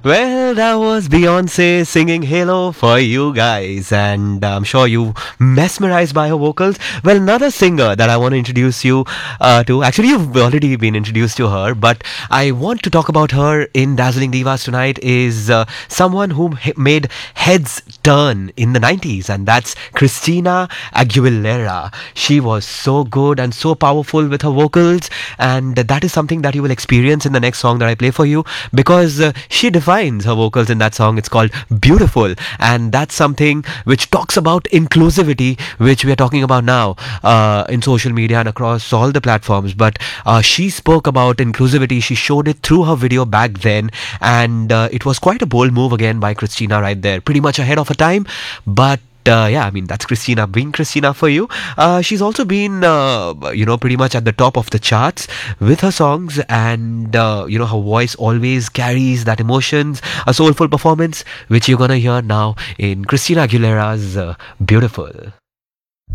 Well, that was Beyonce singing Halo for you guys, and I'm sure you mesmerized by her vocals. Well, another singer that I want to introduce you to, actually, you've already been introduced to her, but I want to talk about her in Dazzling Divas tonight is someone who made heads turn in the 90s, and that's Christina Aguilera. She was so good and so powerful with her vocals, and that is something that you will experience in the next song that I play for you because she defines her vocals in that song. It's called Beautiful, and that's something which talks about inclusivity, which we are talking about now in social media and across all the platforms. But she spoke about inclusivity. She showed it through her video back then, and it was quite a bold move again by Christina right there, pretty much ahead of her time. But yeah, I mean, that's Christina being Christina for you. She's also been, pretty much at the top of the charts with her songs, and, her voice always carries that emotions, a soulful performance, which you're gonna hear now in Christina Aguilera's Beautiful.